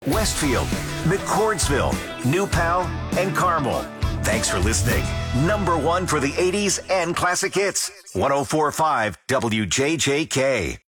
Westfield, McCordsville, New Pal, and Carmel. Thanks for listening. Number one for the 80s and classic hits. 104.5 WJJK.